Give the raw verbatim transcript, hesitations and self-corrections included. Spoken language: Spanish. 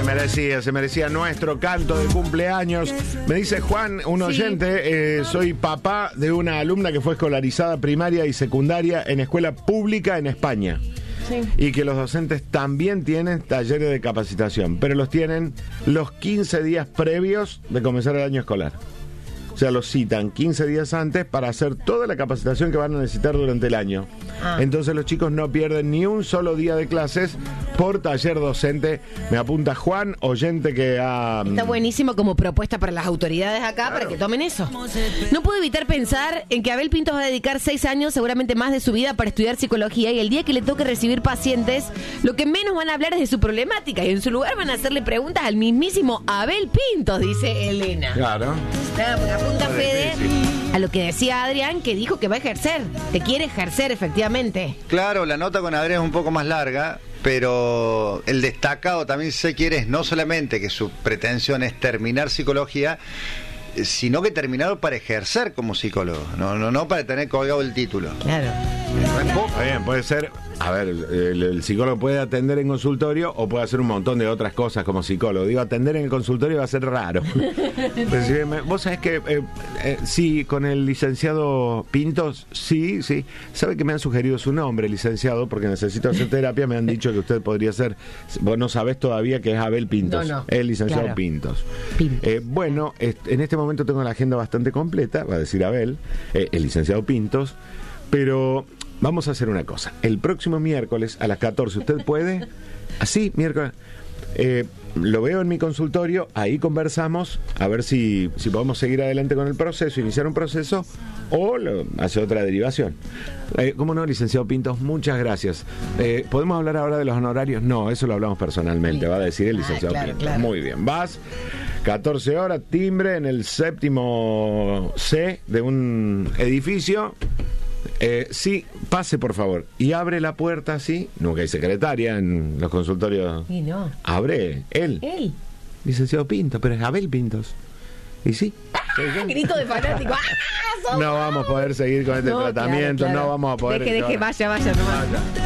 merecía, se merecía nuestro canto de cumpleaños. Me dice Juan, un oyente, sí. eh, soy papá de una alumna que fue escolarizada primaria y secundaria en escuela pública en España. Sí. Y que los docentes también tienen talleres de capacitación, pero los tienen los quince días previos de comenzar el año escolar. O sea, los citan quince días antes para hacer toda la capacitación que van a necesitar durante el año. Ah. Entonces los chicos no pierden ni un solo día de clases por taller docente. Me apunta Juan, oyente que ha... Está buenísimo como propuesta para las autoridades acá, claro, para que tomen eso. No puedo evitar pensar en que Abel Pintos va a dedicar seis años, seguramente más de su vida, para estudiar psicología, y el día que le toque recibir pacientes, lo que menos van a hablar es de su problemática, y en su lugar van a hacerle preguntas al mismísimo Abel Pintos, dice Elena. Claro. Claro, porque apunta Fede a lo que decía Adrián, que dijo que va a ejercer, que quiere ejercer efectivamente. Claro, la nota con Adrián es un poco más larga, pero el destacado también se quiere es no solamente que su pretensión es terminar psicología, sino que terminar para ejercer como psicólogo, no, no, no para tener colgado el título. Claro. No es poco. Bien, puede ser, a ver, el, el psicólogo puede atender en consultorio o puede hacer un montón de otras cosas como psicólogo. Digo, atender en el consultorio va a ser raro. Pues, vos sabés que eh, eh, sí, con el licenciado Pintos, sí, sí. ¿Sabe que me han sugerido su nombre, licenciado? Porque necesito hacer terapia, me han dicho que usted podría ser, vos no sabés todavía que es Abel Pintos, no, no. El licenciado claro. Pintos. Pintos. Eh, bueno, en este momento tengo la agenda bastante completa, va a decir Abel, eh, el licenciado Pintos, pero vamos a hacer una cosa. El próximo miércoles a las catorce, ¿usted puede? Así, miércoles. Eh, lo veo en mi consultorio, ahí conversamos, a ver si, si podemos seguir adelante con el proceso, iniciar un proceso, o lo, hace otra derivación. Eh, ¿Cómo no, licenciado Pintos? Muchas gracias. Eh, ¿Podemos hablar ahora de los honorarios? No, eso lo hablamos personalmente, va a decir el licenciado ah, claro, Pintos. Claro. Muy bien, vas, catorce horas, timbre en el séptimo C de un edificio. Eh, sí, pase por favor. Y abre la puerta así. Nunca hay secretaria en los consultorios. Y no. Abre él. Él. Licenciado Pintos, pero es Abel Pintos. Y sí. Grito de fanático. ¡Ah, no vamos a poder seguir con este no, tratamiento. Claro, claro. No vamos a poder. Deje, deje, vaya, vaya nomás.